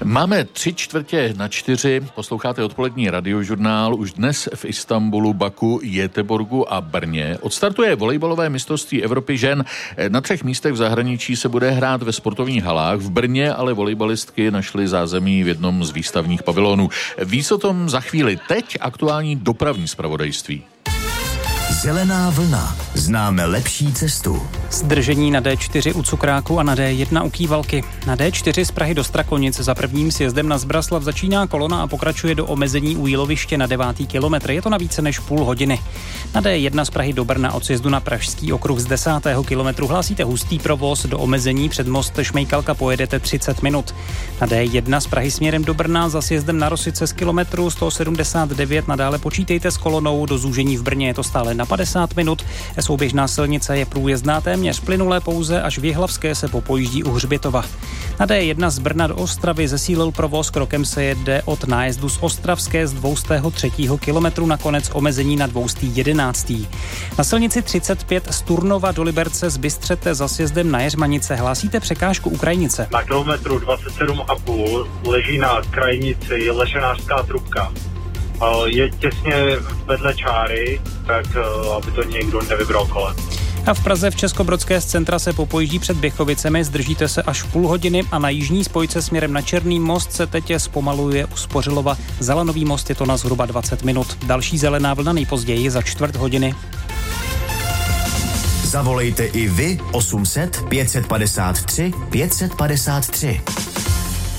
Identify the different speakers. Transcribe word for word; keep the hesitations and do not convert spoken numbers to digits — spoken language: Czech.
Speaker 1: Máme tři čtvrtě na čtyři, posloucháte odpolední radiožurnál. Už dnes v Istanbulu, Baku, Göteborgu a Brně odstartuje volejbalové mistrovství Evropy žen. Na třech místech v zahraničí se bude hrát ve sportovních halách. V Brně ale volejbalistky našly zázemí v jednom z výstavních pavilonů. Víc o tom za chvíli. Teď aktuální dopravní zpravodajství.
Speaker 2: Zelená vlna. Známe lepší cestu.
Speaker 3: Zdržení na dé čtyři u Cukráku a na dé jedna u Kývalky. Na dé čtyři z Prahy do Strakonic za prvním sjezdem na Zbraslav začíná kolona a pokračuje do omezení u Jíloviště na devátý kilometr. Je to na více než půl hodiny. Na dé jedna z Prahy do Brna od sjezdu na Pražský okruh z desátého kilometru hlásíte hustý provoz. Do omezení před most Šmejkalka pojedete třicet minut. Na dé jedna z Prahy směrem do Brna za sjezdem na Rosice z kilometru sto sedmdesát devět nadále počítejte s kolonou. Do zúžení v Brně je to stále na padesát minut. Souběžná silnice je průjezdná téměř plynulé, pouze až v Jihlavské se popojíždí u Hřbitova. Na dé jedna z Brna do Ostravy zesílil provoz, krokem se jede od nájezdu z Ostravské z dvoustého třetího kilometru, nakonec omezení na dvoustý jedenáctý. Na silnici třicet pět z Turnova do Liberce z Bystřete za sjezdem na Jeřmanice hlásíte překážku u Krajnice.
Speaker 4: Na kilometru dvacet sedm a půl leží na Krajnici lešenářská trubka. Je těsně vedle čáry, tak aby to někdo nevybral kolem.
Speaker 3: A v Praze v Českobrodské z centra se popojíždí před Běchovicemi, zdržíte se až půl hodiny a na jižní spojce směrem na Černý most se teď zpomaluje u Spořilova. Zelenový most je to na zhruba dvacet minut. Další zelená vlna nejpozději za čtvrt hodiny.
Speaker 2: Zavolejte i vy osm set pět set padesát tři pět set padesát tři.